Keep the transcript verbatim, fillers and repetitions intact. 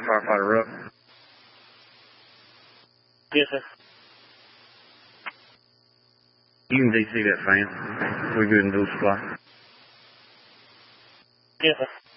Firefighter Rupp. Yes, sir. You can D C that fan. We're good in dual supply. Yes, sir.